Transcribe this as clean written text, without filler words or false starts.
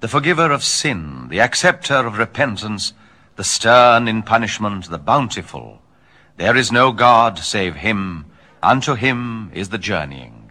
the forgiver of sin, the acceptor of repentance, the stern in punishment, the bountiful. There is no God save him, unto him is the journeying.